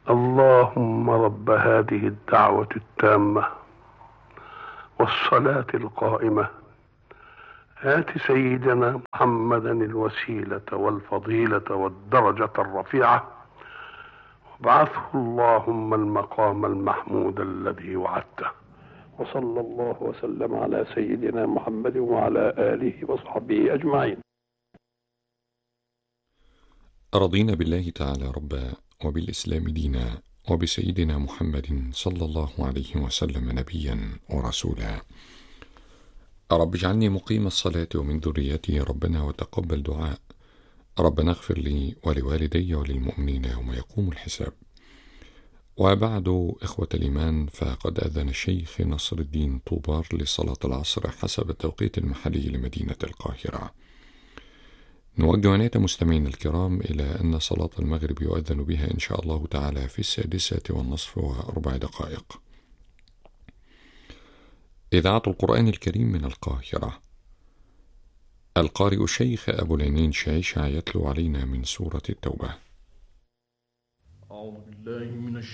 اللهم رب هذه الدعوة التامة والصلاة القائمة آت سيدنا محمدا الوسيلة والفضيلة والدرجة الرفيعة وابعثه اللهم المقام المحمود الذي وعدته. وصلى الله وسلم على سيدنا محمد وعلى آله وصحبه أجمعين. رضينا بالله تعالى ربا وبالإسلام دينا وبسيدنا محمد صلى الله عليه وسلم نبيا ورسولا. رب اجعلني مقيم الصلاة ومن ذريتي ربنا وتقبل دعاء. ربنا اغفر لي ولوالدي وللمؤمنين يوم يقوم الحساب. وبعد إخوة الإيمان، فقد أذن الشيخ نصر الدين طوبار لصلاة العصر حسب التوقيت المحلي لمدينة القاهرة. نوجه عناية مستمعين الكرام إلى أن صلاة المغرب يؤذن بها إن شاء الله تعالى في 6:04. إذاعة القرآن الكريم من القاهرة. القارئ الشيخ أبو العينين شعيشع يتلو علينا من سورة التوبة. أعوذ بالله من الشيطان